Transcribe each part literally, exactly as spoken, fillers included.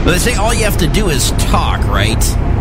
Well, they say all you have to do is talk, right?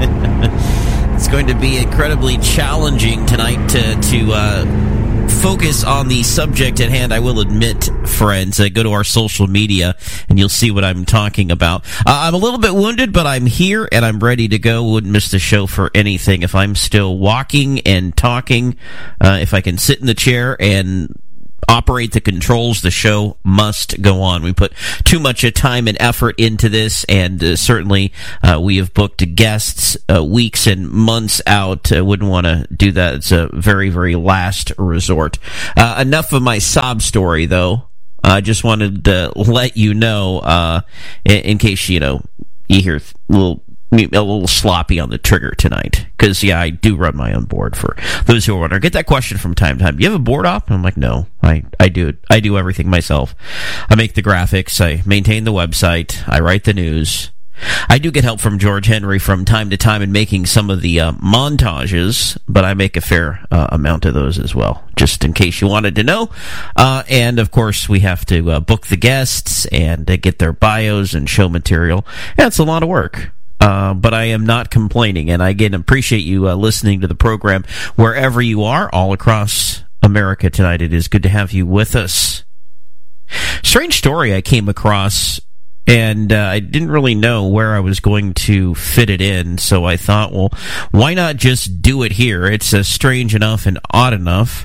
It's going to be incredibly challenging tonight to, to uh, focus on the subject at hand. I will admit, friends, uh, go to our social media and you'll see what I'm talking about. Uh, I'm a little bit wounded, but I'm here and I'm ready to go. Wouldn't miss the show for anything. If I'm still walking and talking, uh, if I can sit in the chair and operate the controls, the show must go on. We put too much time and effort into this, and uh, certainly uh, we have booked guests uh, weeks and months out. Uh, wouldn't want to do that. It's a very, very last resort. Uh, enough of my sob story, though. I uh, just wanted to let you know, uh, in, in case, you know, you hear a little... a little sloppy on the trigger tonight, because, yeah, I do run my own board for those who are wondering. I get that question from time to time. Do you have a board op? And I'm like, no, I, I do I do everything myself. I make the graphics, I maintain the website, I write the news. I do get help from George Henry from time to time in making some of the uh, montages, but I make a fair uh, amount of those as well, just in case you wanted to know. Uh, and, of course, we have to uh, book the guests and uh, get their bios and show material. Yeah, it's a lot of work. Uh, but I am not complaining, and I, again, appreciate you uh, listening to the program wherever you are, all across America tonight. It is good to have you with us. Strange story I came across, and uh, I didn't really know where I was going to fit it in, so I thought, well, why not just do it here? It's uh, strange enough and odd enough.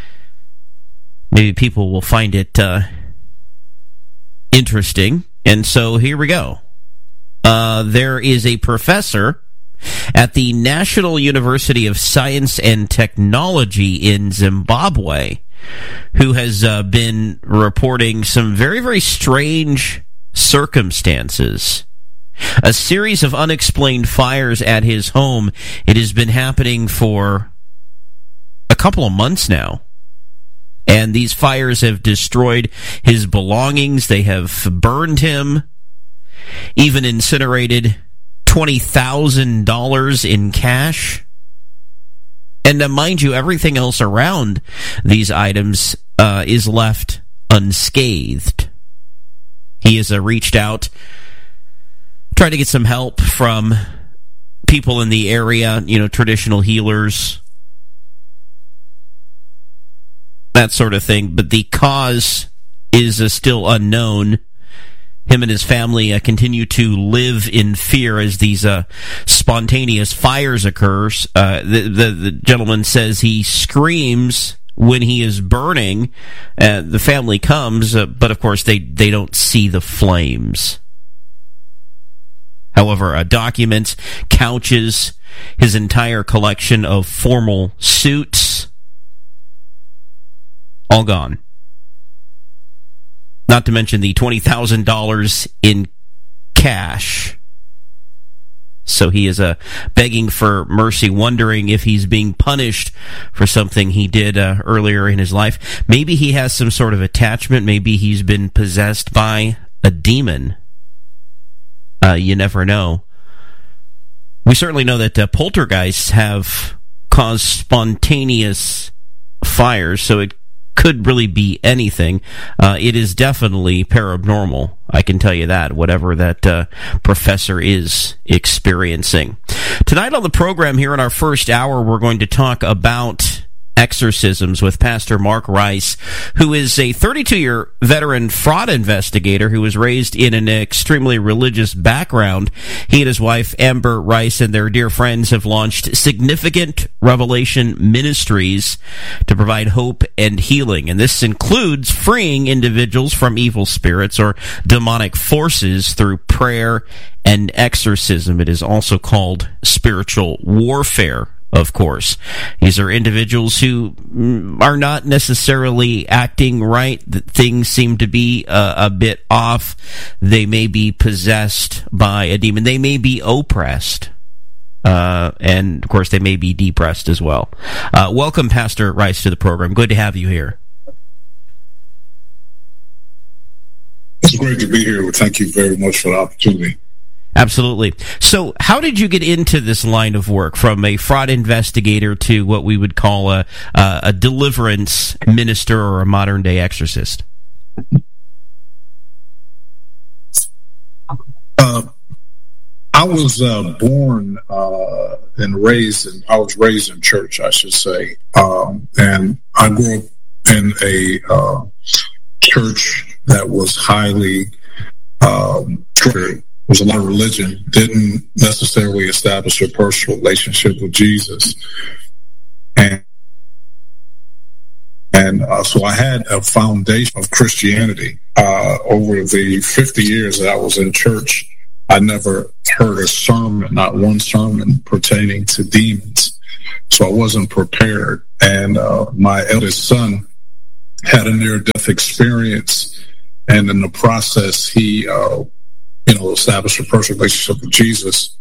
Maybe people will find it uh, interesting, and so here we go. Uh, there is a professor at the National University of Science and Technology in Zimbabwe who has uh, been reporting some very, very strange circumstances. A series of unexplained fires at his home. It has been happening for a couple of months now. And these fires have destroyed his belongings. They have burned him. Even incinerated twenty thousand dollars in cash. And uh, mind you, everything else around these items uh, is left unscathed. He has uh, reached out, tried to get some help from people in the area, you know, traditional healers, that sort of thing. But the cause is uh, still unknown. Him and his family uh, continue to live in fear as these uh, spontaneous fires occurs. Uh, the, the, the gentleman says he screams when he is burning. Uh, the family comes, uh, but of course they, they don't see the flames. However, uh, documents, couches, his entire collection of formal suits, all gone. Not to mention the twenty thousand dollars in cash. So he is uh, begging for mercy, wondering if he's being punished for something he did uh, earlier in his life. Maybe he has some sort of attachment. Maybe he's been possessed by a demon. Uh, you never know. We certainly know that uh, poltergeists have caused spontaneous fires, so it could really be anything. Uh, it is definitely paranormal, I can tell you that, whatever that uh, professor is experiencing. Tonight on the program here in our first hour, we're going to talk about exorcisms with Pastor Mark Rice, who is a thirty-two-year veteran fraud investigator who was raised in an extremely religious background. He and his wife, Amber Rice, and their dear friends have launched Significant Revelation Ministries to provide hope and healing. And this includes freeing individuals from evil spirits or demonic forces through prayer and exorcism. It is also called spiritual warfare, of course. These are individuals who are not necessarily acting right. Things seem to be uh, a bit off. They may be possessed by a demon. They may be oppressed. Uh, and, of course, they may be depressed as well. Uh, welcome, Pastor Rice, to the program. Good to have you here. It's great to be here. Well, thank you very much for the opportunity. Absolutely. So how did you get into this line of work, from a fraud investigator to what we would call a, a, a deliverance minister or a modern-day exorcist? Uh, I was uh, born uh, and raised in, I was raised in church, I should say. Um, and I grew up in a uh, church that was highly, um, there was a lot of religion, didn't necessarily establish a personal relationship with Jesus. And And uh, so I had a foundation of Christianity. Uh, over the fifty years that I was in church, I never heard a sermon, not one sermon pertaining to demons. So I wasn't prepared. And uh, my eldest son had a near-death experience. And in the process, he, uh, you know, established a personal relationship with Jesus.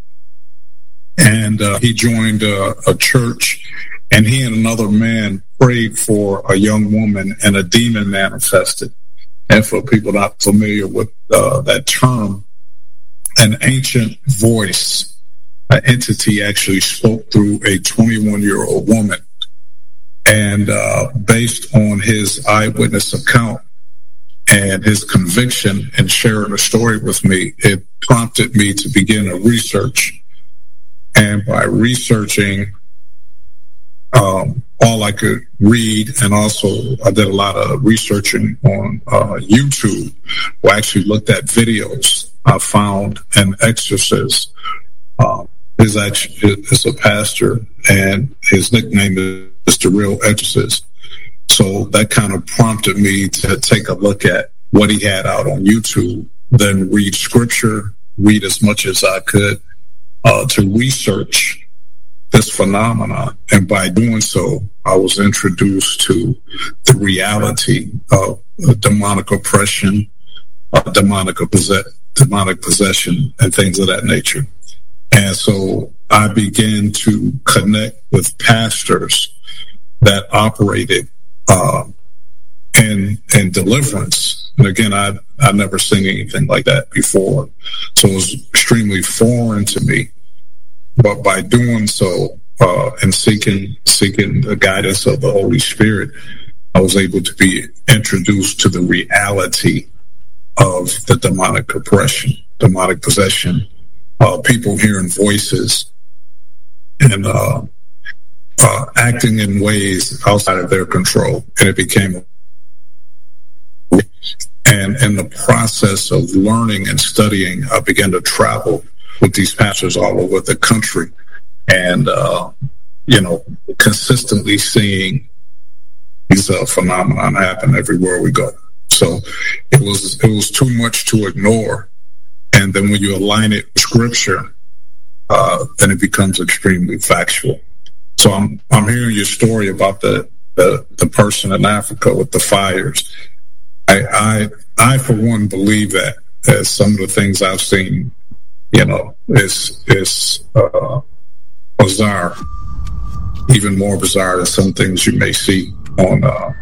And uh, he joined uh, a church. And he and another man prayed for a young woman, and a demon manifested. And for people not familiar with uh, that term, an ancient voice, an entity actually spoke through a twenty-one-year-old woman. And uh, based on his eyewitness account and his conviction in sharing a story with me, it prompted me to begin a research. And by researching, Um, all I could read, and also I did a lot of researching on uh, YouTube. I actually looked at videos. I found an exorcist. Um, his actually is a pastor, and his nickname is the Real Exorcist. So that kind of prompted me to take a look at what he had out on YouTube, then read scripture, read as much as I could uh, to research this phenomenon. And by doing so, I was introduced to the reality of demonic oppression, uh, demonic, possess- demonic possession, and things of that nature. And so I began to connect with pastors that operated uh, in, in deliverance. And again, I I've never seen anything like that before. So it was extremely foreign to me. But by doing so uh, and seeking seeking the guidance of the Holy Spirit, I was able to be introduced to the reality of the demonic oppression, demonic possession, uh, people hearing voices and uh, uh, acting in ways outside of their control. And it became, and in the process of learning and studying, I began to travel with these pastors all over the country, and uh, you know, consistently seeing these uh, phenomenon happen everywhere we go. So it was it was too much to ignore, and then when you align it with scripture, uh, then it becomes extremely factual. So I'm I'm hearing your story about the the, the person in Africa with the fires. I I I for one believe that, as some of the things I've seen, you know, is is uh, bizarre, even more bizarre than some things you may see on uh,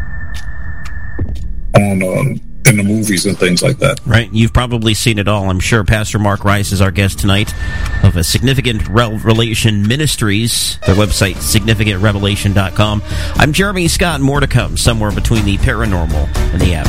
on uh, in the movies and things like that. Right, you've probably seen it all, I'm sure. Pastor Mark Rice is our guest tonight of a Significant Revelation Ministries. Their website, significant revelation dot com. I'm Jeremy Scott. More to come somewhere between the paranormal and the average.